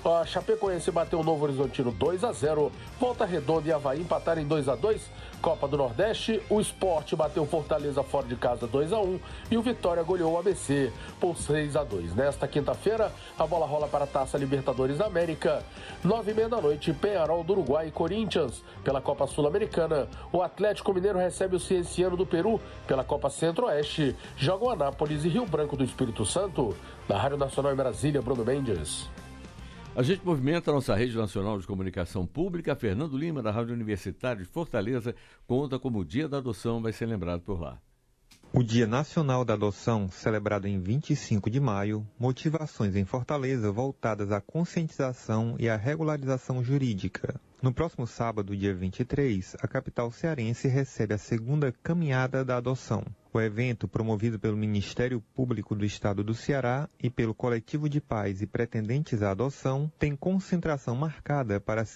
A Chapecoense bateu o Novo Horizontino 2-0. Volta Redonda e Avaí empataram em 2-2. Copa do Nordeste, o Sport bateu Fortaleza fora de casa 2-1 e o Vitória goleou o ABC por 6-2. Nesta quinta-feira, a bola rola para a Taça Libertadores da América. 9h30 da noite, Peñarol do Uruguai e Corinthians. Pela Copa Sul-Americana, o Atlético Mineiro recebe o Cienciano do Peru. Pela Copa Centro-Oeste, jogam Anápolis e Rio Branco do Espírito Santo. Na Rádio Nacional em Brasília, Bruno Mendes. A gente movimenta a nossa rede nacional de comunicação pública. Fernando Lima, da Rádio Universitária de Fortaleza, conta como o Dia da Adoção vai ser lembrado por lá. O Dia Nacional da Adoção, celebrado em 25 de maio, motivações em Fortaleza voltadas à conscientização e à regularização jurídica. No próximo sábado, dia 23, a capital cearense recebe a segunda Caminhada da Adoção. O evento, promovido pelo Ministério Público do Estado do Ceará e pelo Coletivo de Pais e Pretendentes à Adoção, tem concentração marcada para as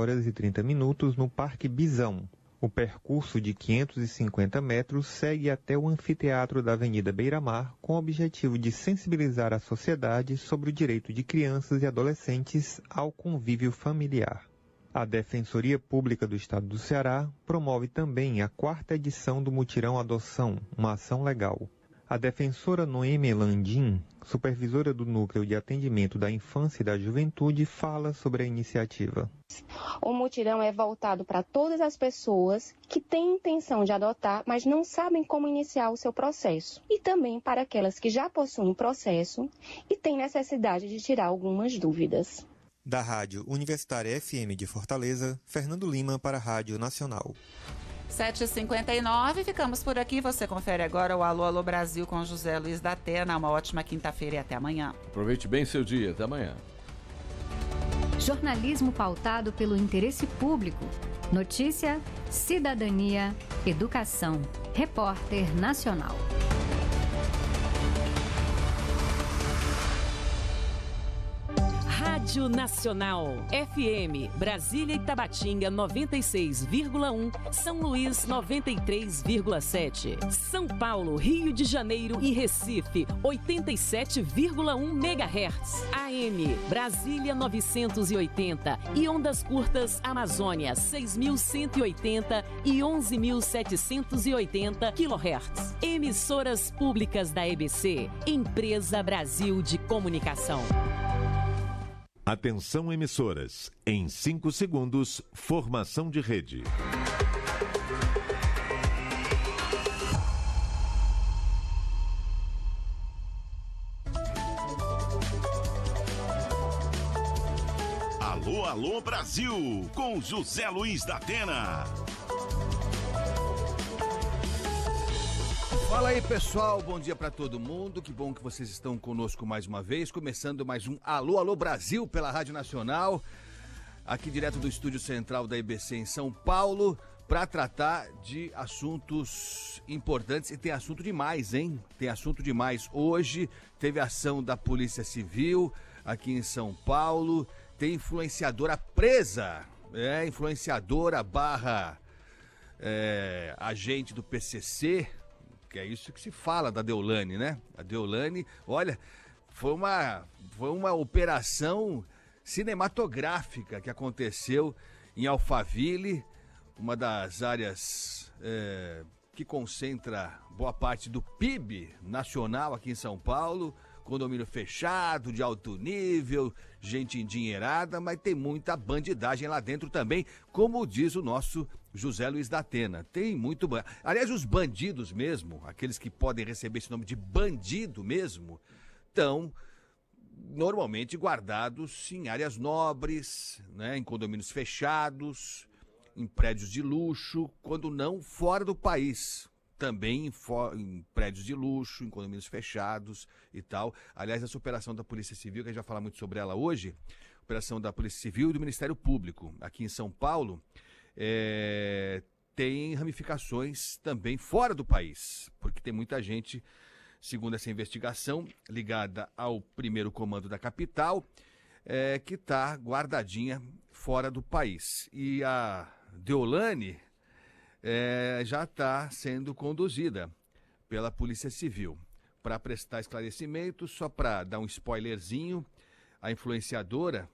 15h30 no Parque Bisão. O percurso de 550 metros segue até o anfiteatro da Avenida Beira-Mar, com o objetivo de sensibilizar a sociedade sobre o direito de crianças e adolescentes ao convívio familiar. A Defensoria Pública do Estado do Ceará promove também a 4ª edição do Mutirão Adoção, uma ação legal. A defensora Noêmia Landim, supervisora do Núcleo de Atendimento da Infância e da Juventude, fala sobre a iniciativa. O mutirão é voltado para todas as pessoas que têm intenção de adotar, mas não sabem como iniciar o seu processo. E também para aquelas que já possuem processo e têm necessidade de tirar algumas dúvidas. Da Rádio Universitária FM de Fortaleza, Fernando Lima para a Rádio Nacional. 7h59, ficamos por aqui. Você confere agora o Alô, Alô Brasil com José Luiz da Atena. Uma ótima quinta-feira e até amanhã. Aproveite bem seu dia. Até amanhã. Jornalismo pautado pelo interesse público. Notícia, cidadania, educação. Repórter Nacional. Rádio Nacional, FM, Brasília e Tabatinga 96,1, São Luís 93,7, São Paulo, Rio de Janeiro e Recife 87,1 MHz, AM, Brasília 980 e ondas curtas Amazônia 6.180 e 11.780 kHz. Emissoras públicas da EBC, Empresa Brasil de Comunicação. Atenção emissoras, em 5 segundos, formação de rede. Alô, alô Brasil, com José Luiz da Atena. Fala aí, pessoal, bom dia para todo mundo, que bom que vocês estão conosco mais uma vez, começando mais um Alô, Alô Brasil pela Rádio Nacional, aqui direto do estúdio central da EBC em São Paulo, para tratar de assuntos importantes, e tem assunto demais, hein? Tem assunto demais. Hoje teve ação da Polícia Civil aqui em São Paulo, tem influenciadora presa, influenciadora barra agente do PCC, que é isso que se fala da Deolane, né? A Deolane, olha, foi uma operação cinematográfica que aconteceu em Alphaville, uma das áreas que concentra boa parte do PIB nacional aqui em São Paulo, condomínio fechado, de alto nível, gente endinheirada, mas tem muita bandidagem lá dentro também, como diz o nosso José Luiz da Atena. Tem muito... Aliás, os bandidos mesmo, aqueles que podem receber esse nome de bandido mesmo, estão normalmente guardados em áreas nobres, né, em condomínios fechados, em prédios de luxo, quando não fora do país. Também em prédios de luxo, em condomínios fechados e tal. Aliás, essa operação da Polícia Civil, que a gente vai falar muito sobre ela hoje, operação da Polícia Civil e do Ministério Público, aqui em São Paulo, tem ramificações também fora do país, porque tem muita gente, segundo essa investigação, ligada ao primeiro comando da capital, que está guardadinha fora do país. E a Deolane já está sendo conduzida pela Polícia Civil para prestar esclarecimentos. Só para dar um spoilerzinho, a influenciadora